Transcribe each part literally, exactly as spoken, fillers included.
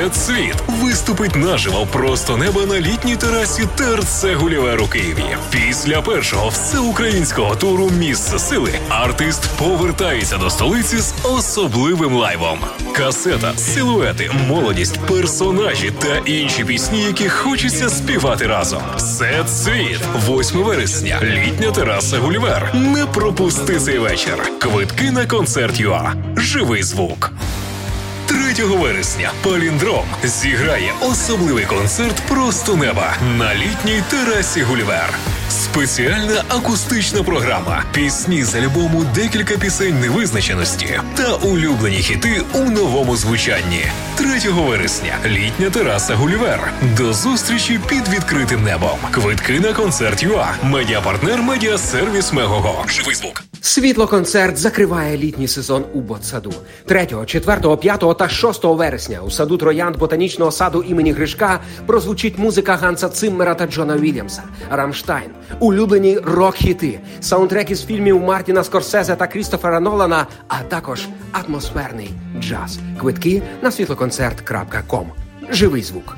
Всесвіт виступить наживо просто неба на літній терасі ТРЦ «Гулівер» у Києві. Після першого всеукраїнського туру «Місце сили» артист повертається до столиці з особливим лайвом. Касета, силуети, молодість, персонажі та інші пісні, які хочеться співати разом. Всесвіт. восьмого вересня. Літня тераса «Гулівер». Не пропусти цей вечір. Квитки на концерт ЮА. Живий звук. третього вересня Паліндром зіграє особливий концерт «Просто неба» на літній терасі «Гулівер». Спеціальна акустична програма, пісні з альбому «Декілька пісень невизначеності» та улюблені хіти у новому звучанні. третього вересня літня тераса «Гулівер». До зустрічі під відкритим небом. Квитки на концерт ЮА. Медіапартнер медіасервіс Мегого. Живий звук. Світлоконцерт закриває літній сезон у Ботсаду. третього, четвертого, п'ятого та шостого вересня у саду Троянд ботанічного саду імені Гришка прозвучить музика Ганса Циммера та Джона Вільямса, Рамштайн, улюблені рок-хіти, саундтреки з фільмів Мартіна Скорсезе та Крістофера Нолана, а також атмосферний джаз. Квитки на світлоконцерт крапка ком. Живий звук.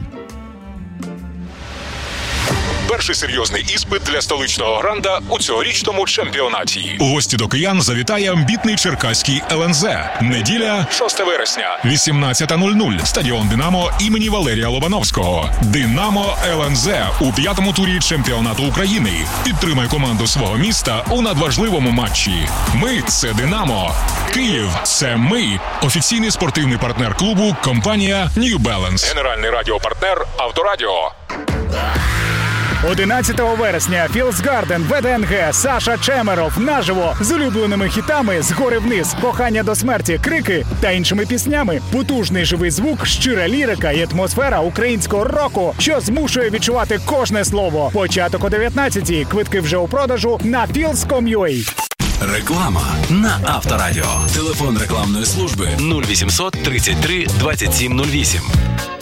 Перший серйозний іспит для столичного гранда у цьогорічному чемпіонаті. У гості до киян завітає амбітний черкаський ел ен зет. Неділя, шостого вересня. вісімнадцята нуль нуль. Стадіон «Динамо» імені Валерія Лобановського. «Динамо» ел ен зет у п'ятому турі чемпіонату України. Підтримай команду свого міста у надважливому матчі. Ми – це «Динамо». Київ – це ми. Офіційний спортивний партнер клубу – компанія New Balance. Генеральний радіопартнер «Авторадіо». одинадцятого вересня Філсгарден, ве де ен ге, Саша Чемеров наживо з улюбленими хітами «Згори вниз», «Кохання до смерті», «Крики» та іншими піснями. Потужний живий звук, щира лірика і атмосфера українського року, що змушує відчувати кожне слово. Початок о дев'ятнадцятій. Квитки вже у продажу на філс крапка ком ю а. Реклама на Авторадіо. Телефон рекламної служби нуль вісімсот тридцять три двадцять сім нуль вісім.